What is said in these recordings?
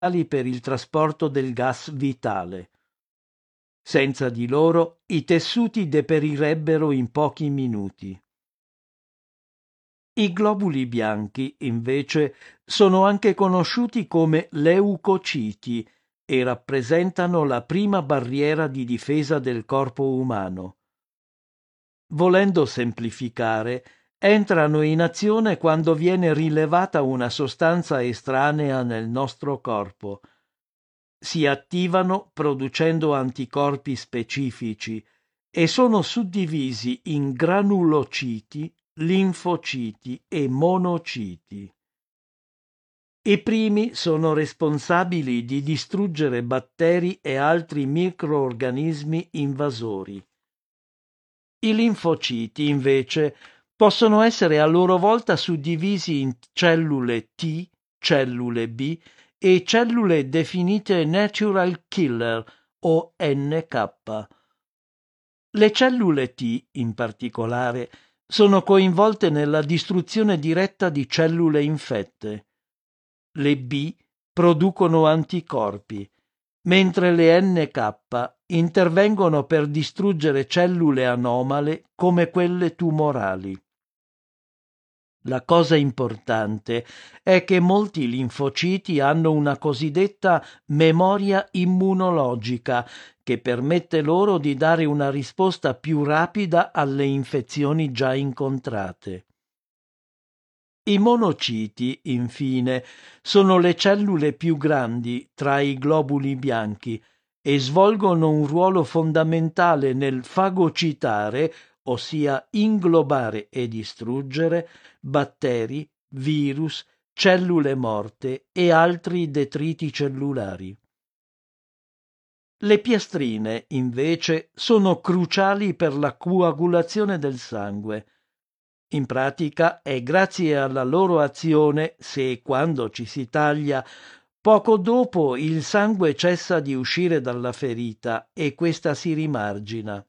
per il trasporto del gas vitale. Senza di loro i tessuti deperirebbero in pochi minuti. I globuli bianchi, invece, sono anche conosciuti come leucociti e rappresentano la prima barriera di difesa del corpo umano. Volendo semplificare, entrano in azione quando viene rilevata una sostanza estranea nel nostro corpo. Si attivano producendo anticorpi specifici e sono suddivisi in granulociti, linfociti e monociti. I primi sono responsabili di distruggere batteri e altri microorganismi invasori. I linfociti, invece, possono essere a loro volta suddivisi in cellule T, cellule B e cellule definite natural killer o NK. Le cellule T, in particolare, sono coinvolte nella distruzione diretta di cellule infette. Le B producono anticorpi, mentre le NK intervengono per distruggere cellule anomale come quelle tumorali. La cosa importante è che molti linfociti hanno una cosiddetta memoria immunologica che permette loro di dare una risposta più rapida alle infezioni già incontrate. I monociti, infine, sono le cellule più grandi tra i globuli bianchi e svolgono un ruolo fondamentale nel fagocitare, ossia inglobare e distruggere, batteri, virus, cellule morte e altri detriti cellulari. Le piastrine, invece, sono cruciali per la coagulazione del sangue. In pratica è grazie alla loro azione se e quando ci si taglia, poco dopo il sangue cessa di uscire dalla ferita e questa si rimargina.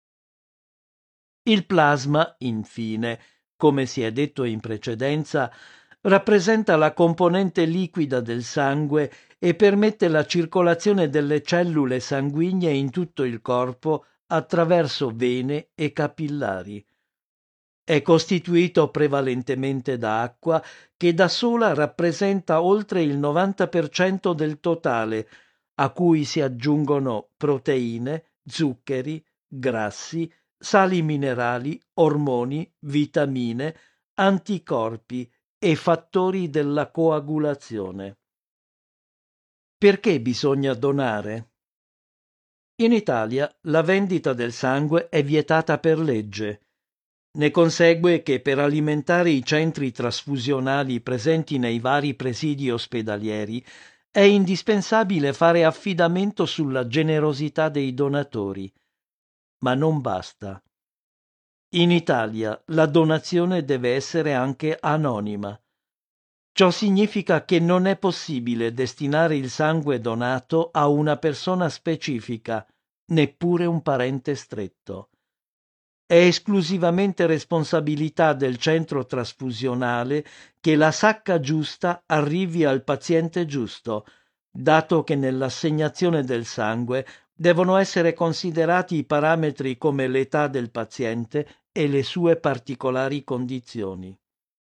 Il plasma, infine, come si è detto in precedenza, rappresenta la componente liquida del sangue e permette la circolazione delle cellule sanguigne in tutto il corpo attraverso vene e capillari. È costituito prevalentemente da acqua che da sola rappresenta oltre il 90% del totale, a cui si aggiungono proteine, zuccheri, grassi, sali minerali, ormoni, vitamine, anticorpi e fattori della coagulazione. Perché bisogna donare? In Italia la vendita del sangue è vietata per legge. Ne consegue che per alimentare i centri trasfusionali presenti nei vari presidi ospedalieri è indispensabile fare affidamento sulla generosità dei donatori. Ma non basta. In Italia la donazione deve essere anche anonima. Ciò significa che non è possibile destinare il sangue donato a una persona specifica, neppure un parente stretto. È esclusivamente responsabilità del centro trasfusionale che la sacca giusta arrivi al paziente giusto, dato che nell'assegnazione del sangue devono essere considerati i parametri come l'età del paziente e le sue particolari condizioni.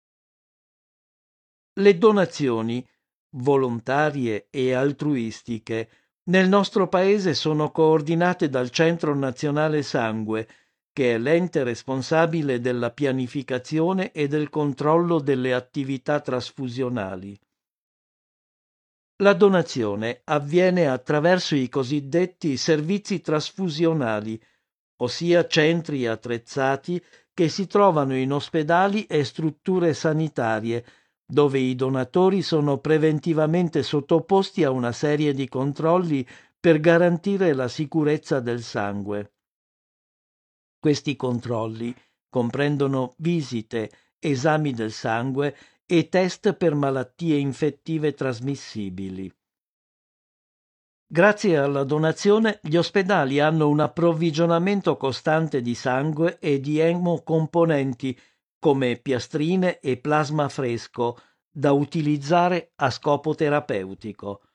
Le donazioni, volontarie e altruistiche, nel nostro paese sono coordinate dal Centro Nazionale Sangue, che è l'ente responsabile della pianificazione e del controllo delle attività trasfusionali. La donazione avviene attraverso i cosiddetti servizi trasfusionali, ossia centri attrezzati che si trovano in ospedali e strutture sanitarie, dove i donatori sono preventivamente sottoposti a una serie di controlli per garantire la sicurezza del sangue. Questi controlli comprendono visite, esami del sangue e test per malattie infettive trasmissibili. Grazie alla donazione, gli ospedali hanno un approvvigionamento costante di sangue e di emocomponenti come piastrine e plasma fresco da utilizzare a scopo terapeutico.